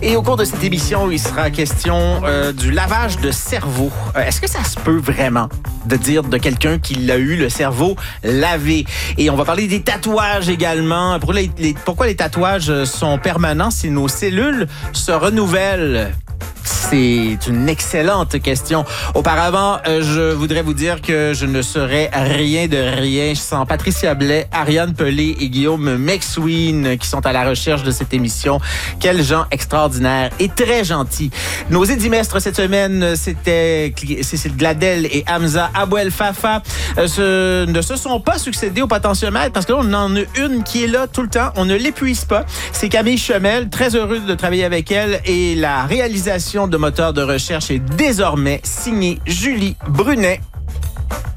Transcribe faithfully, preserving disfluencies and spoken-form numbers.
Et au cours de cette émission, il sera question euh, du lavage de cerveau. Euh, est-ce que ça se peut vraiment de dire de quelqu'un qui a eu le cerveau lavé? Et on va parler des tatouages également. Pour les, les, pourquoi les tatouages sont permanents si nos cellules se renouvellent? C'est une excellente question. Auparavant, euh, je voudrais vous dire que je ne serais rien de rien sans Patricia Blais, Ariane Pelé et Guillaume McSween qui sont à la recherche de cette émission. Quels gens extraordinaires et très gentils. Nos édimestres cette semaine, c'était Cécile Gladel et Hamza Abouel Fafa. Euh, ce, ne se sont pas succédés au potentiomètre parce que là, on en a une qui est là tout le temps. On ne l'épuise pas. C'est Camille Chemel. Très heureux de travailler avec elle et la réalisation de moteur de recherche est désormais signée Julie Brunet.